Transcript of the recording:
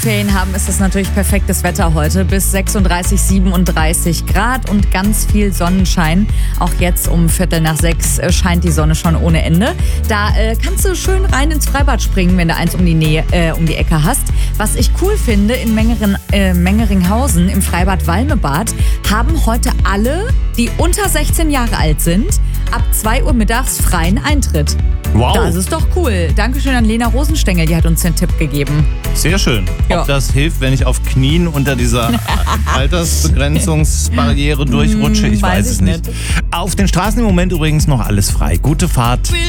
Ferien haben, ist es natürlich perfektes Wetter heute. Bis 36, 37 Grad und ganz viel Sonnenschein. Auch jetzt um 5:45 scheint die Sonne schon ohne Ende. Da kannst du schön rein ins Freibad springen, wenn du eins um die Ecke hast. Was ich cool finde, in Mengeringhausen im Freibad Walmebad haben heute alle, die unter 16 Jahre alt sind, ab 2 Uhr mittags freien Eintritt. Wow. Das ist doch cool. Dankeschön an Lena Rosenstengel, die hat uns den Tipp gegeben. Sehr schön. Ja. Ob das hilft, wenn ich auf Knien unter dieser Altersbegrenzungsbarriere durchrutsche, ich weiß es nicht. Auf den Straßen im Moment übrigens noch alles frei. Gute Fahrt.